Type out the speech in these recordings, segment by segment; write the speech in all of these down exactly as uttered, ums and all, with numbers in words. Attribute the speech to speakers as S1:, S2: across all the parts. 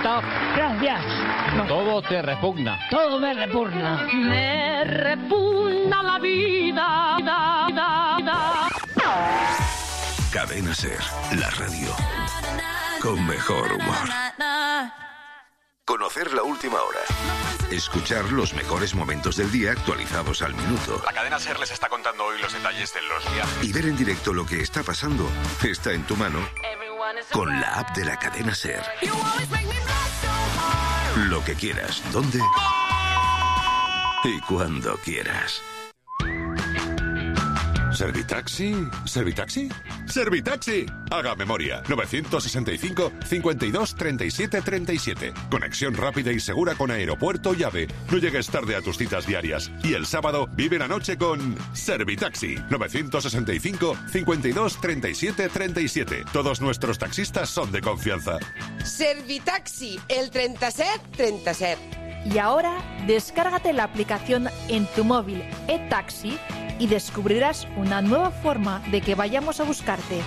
S1: gusta?
S2: Gracias. No.
S1: Todo te repugna.
S2: Todo me repugna.
S3: Me repugna la vida. Da, da, da.
S4: Cadena Ser, la radio con mejor humor. Conocer la última hora. Escuchar los mejores momentos del día actualizados al minuto.
S5: La Cadena Ser les está contando hoy los detalles de los viajes.
S4: Y ver en directo lo que está pasando está en tu mano con la app de la Cadena Ser. Lo que quieras, dónde y cuando quieras.
S6: ¿Servitaxi? ¿Servitaxi? ¡Servitaxi! Haga memoria. novecientos sesenta y cinco, cincuenta y dos, treinta y siete, treinta y siete. Conexión rápida y segura con aeropuerto y AVE. No llegues tarde a tus citas diarias. Y el sábado vive la noche con Servitaxi. novecientos sesenta y cinco, cincuenta y dos, treinta y siete, treinta y siete. Todos nuestros taxistas son de confianza.
S7: Servitaxi, el treinta set, treinta set.
S8: Y ahora, descárgate la aplicación en tu móvil eTaxi y descubrirás una nueva forma de que vayamos a buscarte.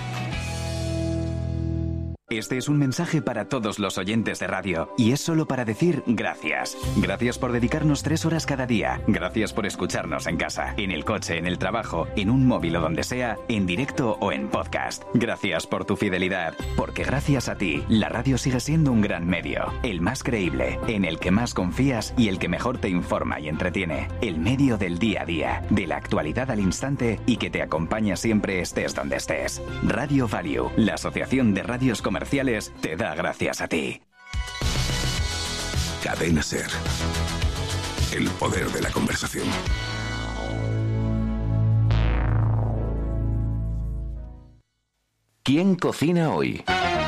S9: Este es un mensaje para todos los oyentes de radio y es solo para decir gracias. Gracias por dedicarnos tres horas cada día. Gracias por escucharnos en casa, en el coche, en el trabajo, en un móvil o donde sea, en directo o en podcast. Gracias por tu fidelidad, porque gracias a ti, la radio sigue siendo un gran medio, el más creíble, en el que más confías y el que mejor te informa y entretiene. El medio del día a día, de la actualidad al instante y que te acompaña siempre estés donde estés. Radio Value, la asociación de radios comerciales, te da gracias a ti.
S4: Cadena Ser. El poder de la conversación.
S10: ¿Quién cocina hoy?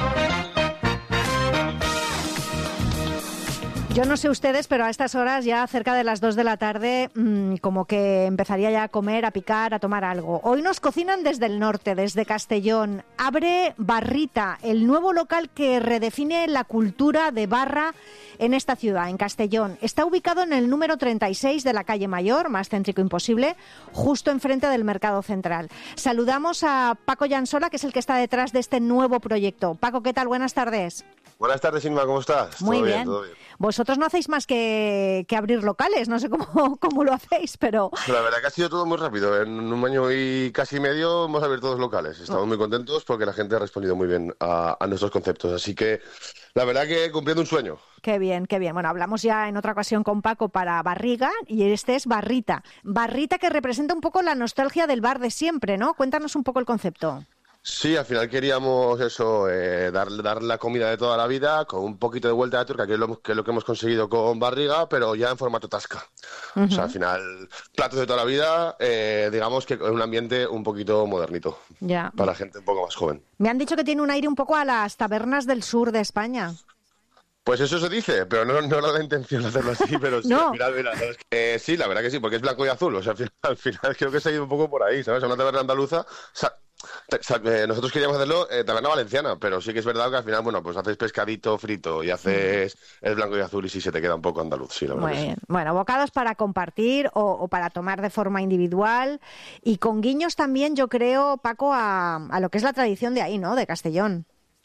S11: Yo no sé ustedes, pero a estas horas, ya cerca de las dos de la tarde, mmm, como que empezaría ya a comer, a picar, a tomar algo. Hoy nos cocinan desde el norte, desde Castellón. Abre Barrita, el nuevo local que redefine la cultura de barra en esta ciudad, en Castellón. Está ubicado en el número treinta y seis de la calle Mayor, más céntrico imposible, justo enfrente del Mercado Central. Saludamos a Paco Llansola, que es el que está detrás de este nuevo proyecto. Paco, ¿qué tal? Buenas tardes.
S12: Buenas tardes, Inma, ¿cómo estás?
S11: Muy
S12: ¿Todo
S11: bien.
S12: bien, todo bien.
S11: Vosotros no hacéis más que, que abrir locales, no sé cómo, cómo lo hacéis, pero...
S12: La verdad que ha sido todo muy rápido. En un año y casi medio hemos abierto dos locales. Estamos oh. muy contentos porque la gente ha respondido muy bien a, a nuestros conceptos. Así que la verdad que cumpliendo un sueño.
S11: Qué bien, qué bien. Bueno, hablamos ya en otra ocasión con Paco para Barriga y este es Barrita. Barrita, que representa un poco la nostalgia del bar de siempre, ¿no? Cuéntanos un poco el concepto.
S12: Sí, al final queríamos eso, eh, dar, dar la comida de toda la vida con un poquito de vuelta de tuerca, que es lo que, es lo que hemos conseguido con Barriga, pero ya en formato tasca. Uh-huh. O sea, al final, platos de toda la vida, eh, digamos que en un ambiente un poquito modernito,
S11: ya.
S12: Para gente un poco más joven.
S11: Me han dicho que tiene un aire un poco a las tabernas del sur de España.
S12: Pues eso se dice, pero no, no era la intención de hacerlo así, pero sí,
S11: no.
S12: al final, mira, ¿sabes? Eh, sí, la verdad que sí, porque es blanco y azul, o sea, al final, al final creo que se ha ido un poco por ahí, ¿sabes? Una taberna andaluza... O sea, nosotros queríamos hacerlo eh, taberna valenciana, pero sí que es verdad que al final, bueno, pues haces pescadito frito y haces el blanco y azul y sí se te queda un poco andaluz, sí, la verdad.
S11: Muy
S12: que
S11: bien.
S12: Sí.
S11: Bueno, bocados para compartir o, o para tomar de forma individual y con guiños también, yo creo, Paco, a, a lo que es la tradición de ahí, ¿no? De Castellón.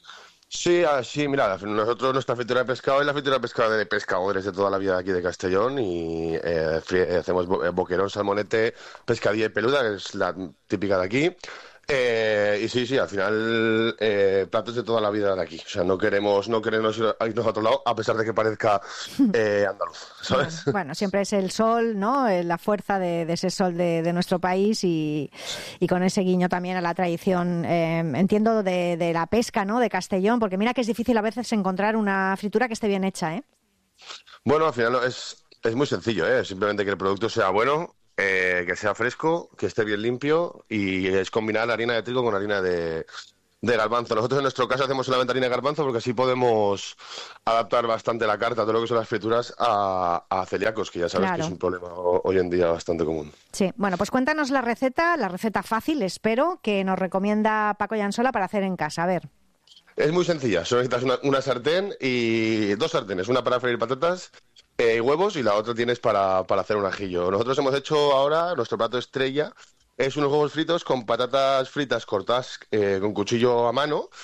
S12: Sí, sí, mira, nosotros nuestra fritura de pescado es la fritura de pescado de pescadores de toda la vida de aquí de Castellón y eh, fri- hacemos boquerón, salmonete, pescadilla y peluda, que es la típica de aquí. Eh, y sí, sí, al final eh, platos de toda la vida de aquí. O sea, no queremos no queremos irnos a otro lado, a pesar de que parezca eh, andaluz, ¿sabes?
S11: Bueno, bueno, siempre es el sol, ¿no? La fuerza de, de ese sol de, de nuestro país y, y con ese guiño también a la tradición, eh, entiendo, de, de la pesca, ¿no? De Castellón, porque mira que es difícil a veces encontrar una fritura que esté bien hecha, ¿eh?
S12: Bueno, al final es, es muy sencillo, ¿eh? Simplemente que el producto sea bueno. Eh, que sea fresco, que esté bien limpio y es combinar harina de trigo con harina de, de garbanzo. Nosotros en nuestro caso hacemos solamente harina de garbanzo porque así podemos adaptar bastante la carta, todo lo que son las frituras, a, a celíacos, que ya sabes claro. que es un problema hoy en día bastante común.
S11: Sí, bueno, pues cuéntanos la receta, la receta fácil, espero, que nos recomienda Paco Llansola para hacer en casa. A ver.
S12: Es muy sencilla, solo necesitas una, una sartén y dos sartenes, una para freír patatas y eh, huevos y la otra tienes para, para hacer un ajillo. Nosotros hemos hecho ahora, nuestro plato estrella, es unos huevos fritos con patatas fritas cortadas eh, con cuchillo a mano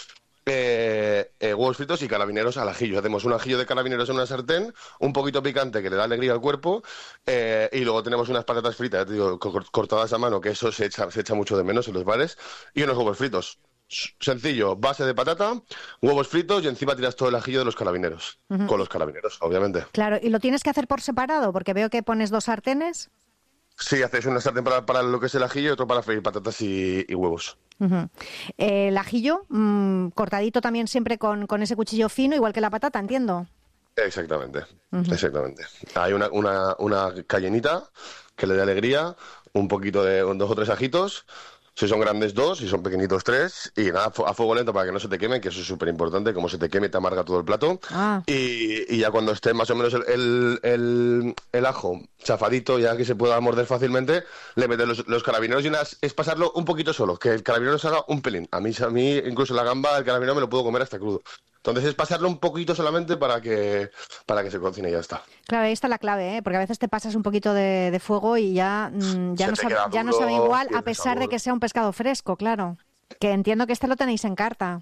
S12: eh, eh, huevos fritos y carabineros al ajillo. Hacemos un ajillo de carabineros en una sartén, un poquito picante que le da alegría al cuerpo, eh, y luego tenemos unas patatas fritas, te digo, cortadas a mano, que eso se echa, se echa mucho de menos en los bares, y unos huevos fritos. Sencillo, base de patata, huevos fritos y encima tiras todo el ajillo de los carabineros. Uh-huh. Con los carabineros, obviamente.
S11: Claro, ¿y lo tienes que hacer por separado? Porque veo que pones dos sartenes.
S12: Sí, hacéis una sartén para, para lo que es el ajillo y otro para freír patatas y, y huevos.
S11: Uh-huh. eh, el ajillo, mmm, cortadito también siempre con, con ese cuchillo fino, igual que la patata, entiendo.
S12: Exactamente, uh-huh. exactamente. Hay una, una, una cayenita que le dé alegría, un poquito de dos o tres ajitos. Si son grandes, dos, si son pequeñitos, tres. Y nada, a fuego lento para que no se te queme, que eso es súper importante. Como se te queme, te amarga todo el plato. Ah. Y, y ya cuando esté más o menos el, el, el, el ajo chafadito, ya que se pueda morder fácilmente, le metes los, los carabineros y nada, es pasarlo un poquito solo, que el carabinero se haga un pelín. A mí, a mí incluso la gamba, el carabinero me lo puedo comer hasta crudo. Entonces es pasarlo un poquito solamente para que para que se cocine y ya está.
S11: Claro, ahí está la clave, ¿eh? Porque a veces te pasas un poquito de, de fuego y ya, ya, no sabe, ya no sabe igual, a pesar de que sea un pescado fresco, claro. Que entiendo que este lo tenéis en carta.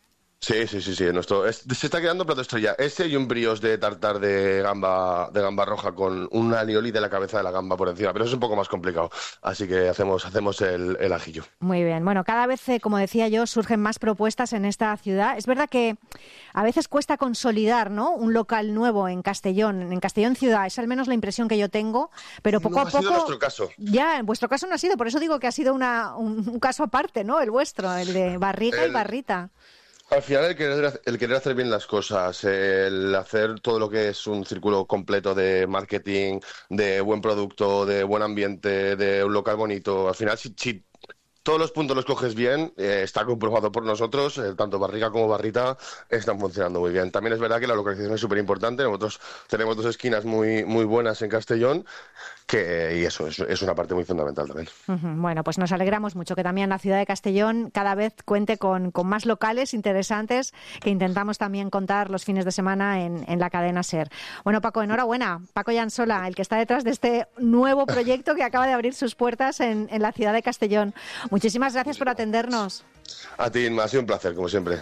S12: Sí, sí, sí, sí. Nuestro, es, se está quedando plato estrella. Ese y un brioche de tartar de gamba de gamba roja con un alioli de la cabeza de la gamba por encima, pero eso es un poco más complicado. Así que hacemos hacemos el, el ajillo.
S11: Muy bien. Bueno, cada vez, como decía yo, surgen más propuestas en esta ciudad. Es verdad que a veces cuesta consolidar, ¿no?, un local nuevo en Castellón, en Castellón ciudad. Es al menos la impresión que yo tengo, pero poco
S12: no
S11: a poco...
S12: ha sido nuestro caso.
S11: Ya, en vuestro caso no ha sido. Por eso digo que ha sido una, un, un caso aparte, ¿no?, el vuestro, el de Barriga el... y Barrita.
S12: Al final el querer, el querer hacer bien las cosas, el hacer todo lo que es un círculo completo de marketing, de buen producto, de buen ambiente, de un local bonito, al final si, si todos los puntos los coges bien, eh, está comprobado por nosotros, eh, tanto Barriga como Barrita están funcionando muy bien. También es verdad que la localización es súper importante, nosotros tenemos dos esquinas muy, muy buenas en Castellón, que, y eso es, es una parte muy fundamental también.
S11: Uh-huh. Bueno, pues nos alegramos mucho que también la ciudad de Castellón cada vez cuente con, con más locales interesantes que intentamos también contar los fines de semana en, en la cadena SER. Bueno, Paco, enhorabuena. Paco Llansola, el que está detrás de este nuevo proyecto que acaba de abrir sus puertas en, en la ciudad de Castellón. Muchísimas gracias por atendernos.
S12: A ti, Inma, ha sido un placer, como siempre.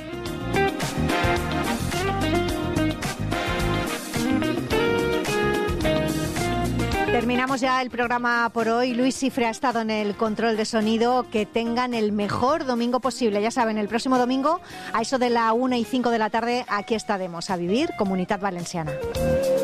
S11: Terminamos ya el programa por hoy. Luis Cifre ha estado en el control de sonido. Que tengan el mejor domingo posible. Ya saben, el próximo domingo, a eso de la una y cinco de la tarde, aquí estaremos a vivir Comunitat Valenciana.